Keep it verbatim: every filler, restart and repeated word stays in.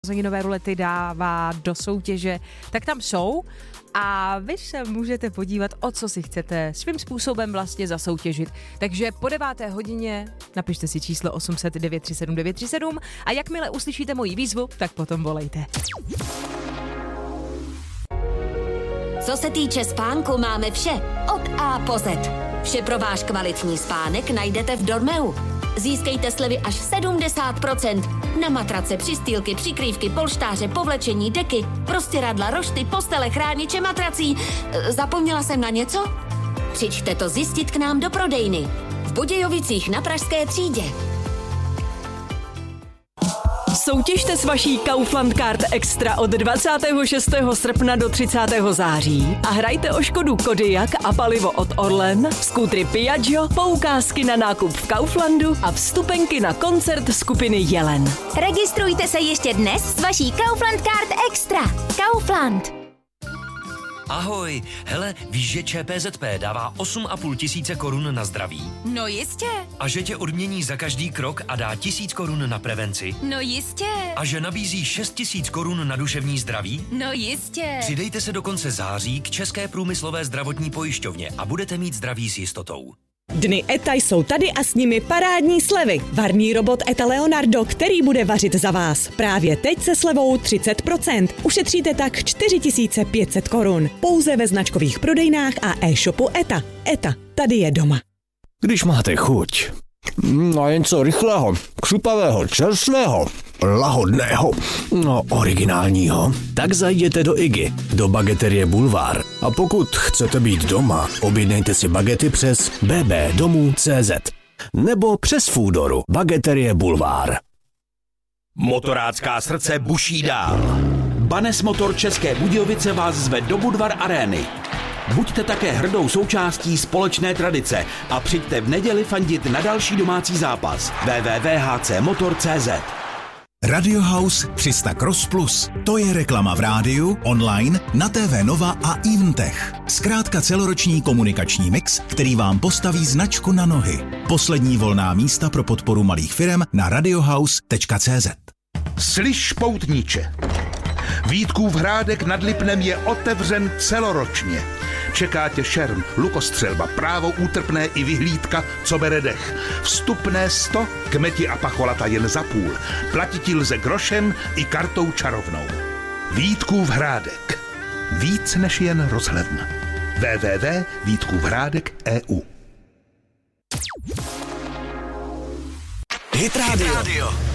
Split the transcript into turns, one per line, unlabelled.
Nové rulety dává do soutěže, tak tam jsou a vy se můžete podívat, o co si chcete svým způsobem vlastně zasoutěžit. Takže po deváté hodině napište si číslo osm set devět tři sedm devět tři sedm a jakmile uslyšíte moji výzvu, tak potom volejte.
Co se týče spánku, máme vše od A po Z. Vše pro váš kvalitní spánek najdete v Dormeu. Získejte slevy až sedmdesát procent na matrace, přistýlky, přikrývky, polštáře, povlečení, deky, prostěradla, rošty, postele, chrániče matrací. Zapomněla jsem na něco? Přijďte to zjistit k nám do prodejny. V Budějovicích na Pražské třídě.
Soutěžte s vaší Kaufland Card Extra od dvacátého šestého srpna do třicátého září a hrajte o Škodu Kodiaq a palivo od Orlen, skútry Piaggio, poukázky na nákup v Kauflandu a vstupenky na koncert skupiny Jelen.
Registrujte se ještě dnes s vaší Kaufland Card Extra. Kaufland.
Ahoj, hele, víš, že ČPZP dává osm a půl tisíce korun na zdraví?
No jistě.
A že tě odmění za každý krok a dá tisíc korun na prevenci?
No jistě.
A že nabízí šest tisíc korun na duševní zdraví?
No jistě.
Přidejte se do konce září k České průmyslové zdravotní pojišťovně a budete mít zdraví s jistotou.
Dny ETA jsou tady a s nimi parádní slevy. Varný robot ETA Leonardo, který bude vařit za vás. Právě teď se slevou třicet procent. Ušetříte tak čtyři tisíce pět set korun. Pouze ve značkových prodejnách a e-shopu ETA. ETA, tady je doma.
Když máte chuť na něco rychlého, křupavého, čerstvého, lahodného, no originálního, tak zajděte do Iggy, do Bageterie Boulevard. A pokud chcete být doma, objednejte si bagety přes b b domů tečka cé zet nebo přes Foodoru Bageterie Boulevard.
Motorácká srdce buší dál. Banes Motor České Budějovice vás zve do Budvar Arény. Buďte také hrdou součástí společné tradice a přijďte v neděli fandit na další domácí zápas. w w w tečka h c motor tečka cé zet.
Radio House tři sta Cross Plus. To je reklama v rádiu, online, na T V Nova a Eventech. Zkrátka celoroční komunikační mix, který vám postaví značku na nohy. Poslední volná místa pro podporu malých firem na radiohouse tečka cé zet.
Slyš, poutníče, Vítkův Hrádek nad Lipnem je otevřen celoročně. Čeká tě šerm, lukostřelba, právo útrpné i vyhlídka, co bere dech. Vstupné sto, kmeti a pacholata jen za půl. Platiti lze grošem i kartou čarovnou. Vítkův Hrádek. Víc než jen rozhledna. w w w tečka vítkův hrádek tečka e u
Hit Radio.